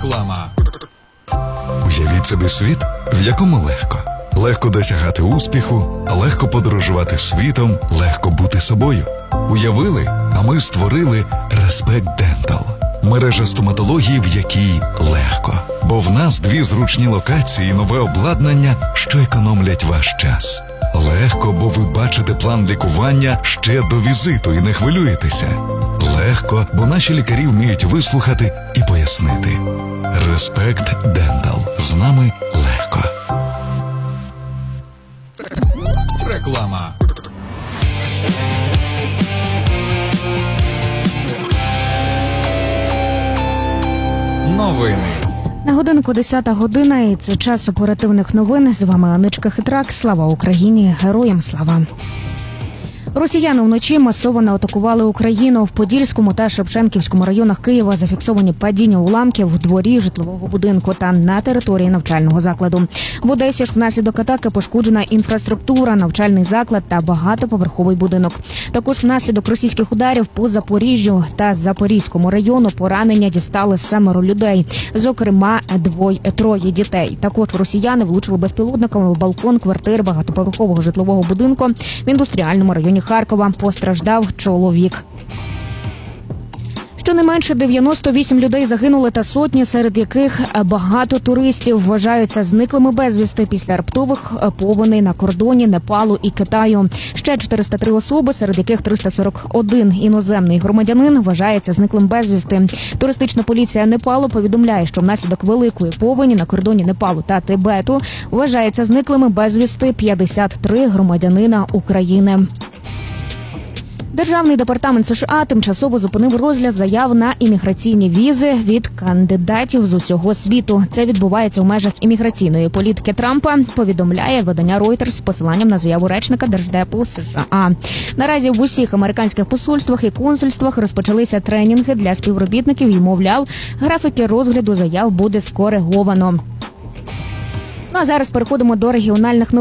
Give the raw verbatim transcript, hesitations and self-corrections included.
Реклама. Уявіть собі світ, в якому легко. Легко досягати успіху, легко подорожувати світом, легко бути собою. Уявили, а ми створили Respect Dental. Мережа стоматології, в якій легко. Бо в нас дві зручні локації і нове обладнання, що економлять ваш час. Легко, бо ви бачите план лікування ще до візиту і не хвилюєтеся. Легко, бо наші лікарі вміють вислухати і пояснити. Respect Dental. З нами легко. Реклама. Новини. На годинку десята година, і це час оперативних новин. З вами Аничка Хитрак. Слава Україні! Героям слава! Росіяни вночі масово атакували Україну. В Подільському та Шевченківському районах Києва зафіксовані падіння уламків в дворі житлового будинку та на території навчального закладу. В Одесі ж внаслідок атаки пошкоджена інфраструктура, навчальний заклад та багатоповерховий будинок. Також внаслідок російських ударів по Запоріжжю та Запорізькому району поранення дістали семеро людей, зокрема двоє, троє дітей. Також росіяни влучили безпілотниками в балкон квартир багатоповерхового житлового будинку в індустріальному районі Харкова. Постраждав чоловік. Щонайменше дев'яносто вісім людей загинули та сотні, серед яких багато туристів, вважаються зниклими безвісти після раптових повеней на кордоні Непалу і Китаю. Ще чотириста три особи, серед яких триста сорок один іноземний громадянин, вважається зниклим безвісти. Туристична поліція Непалу повідомляє, що внаслідок великої повені на кордоні Непалу та Тибету вважаються зниклими безвісти п'ятдесят три громадянина України. Державний департамент США тимчасово зупинив розгляд заяв на імміграційні візи від кандидатів з усього світу. Це відбувається в межах імміграційної політики Трампа, повідомляє видання Reuters з посиланням на заяву речника Держдепу США. Наразі в усіх американських посольствах і консульствах розпочалися тренінги для співробітників і, мовляв, графіки розгляду заяв буде скориговано. Ну а зараз переходимо до регіональних новин.